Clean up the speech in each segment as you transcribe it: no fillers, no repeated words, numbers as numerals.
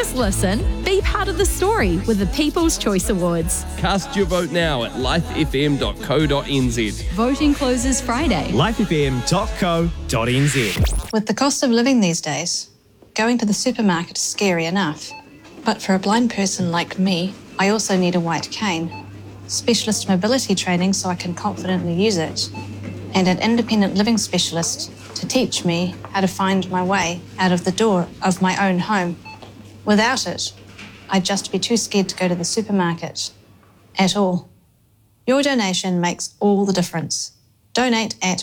just listen. Be part of the story with the People's Choice Awards. Cast your vote now at lifefm.co.nz. Voting closes Friday. lifefm.co.nz. With the cost of living these days, going to the supermarket is scary enough. But for a blind person like me, I also need a white cane, specialist mobility training so I can confidently use it, and an independent living specialist to teach me how to find my way out of the door of my own home. Without it, I'd just be too scared to go to the supermarket at all. Your donation makes all the difference. Donate at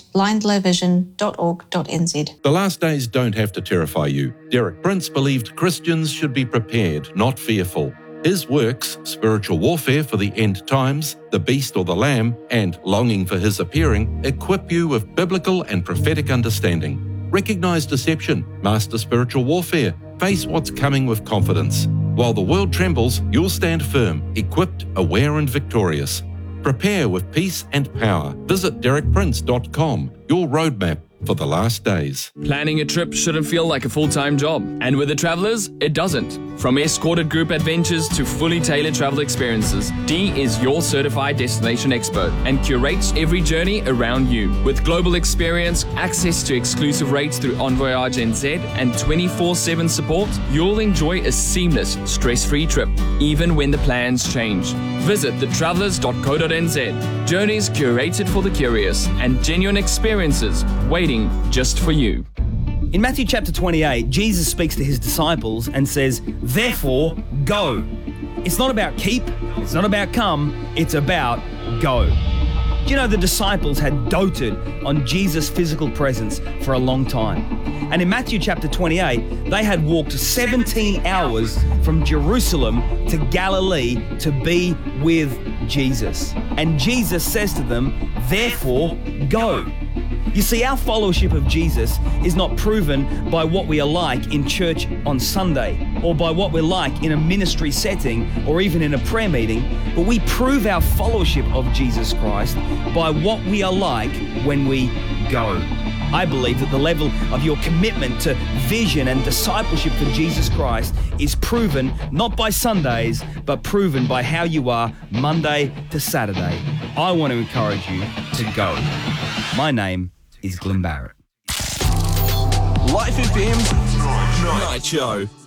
blindlowvision.org.nz. The last days don't have to terrify you. Derek Prince believed Christians should be prepared, not fearful. His works, Spiritual Warfare for the End Times, The Beast or the Lamb, and Longing for His Appearing, equip you with biblical and prophetic understanding. Recognize deception, master spiritual warfare, face what's coming with confidence. While the world trembles, you'll stand firm, equipped, aware and victorious. Prepare with peace and power. Visit derekprince.com, your roadmap for the last days. Planning a trip shouldn't feel like a full-time job. And with the Travelers, it doesn't. From escorted group adventures to fully tailored travel experiences, Dee is your certified destination expert and curates every journey around you. With global experience, access to exclusive rates through Envoyage NZ, and 24/7 support, you'll enjoy a seamless, stress-free trip, even when the plans change. Visit thetravelers.co.nz. Journeys curated for the curious and genuine experiences waiting just for you. In Matthew chapter 28, Jesus speaks to his disciples and says, "Therefore, go." It's not about keep, it's not about come, it's about go. Do you know the disciples had doted on Jesus' physical presence for a long time? And in Matthew chapter 28, they had walked 17 hours from Jerusalem to Galilee to be with Jesus. And Jesus says to them, "Therefore, go." You see, our followership of Jesus is not proven by what we are like in church on Sunday, or by what we're like in a ministry setting, or even in a prayer meeting, but we prove our followership of Jesus Christ by what we are like when we go. I believe that the level of your commitment to vision and discipleship for Jesus Christ is proven not by Sundays, but proven by how you are Monday to Saturday. I want to encourage you to go. My name is Glenn Barrett. Life FM Night Show.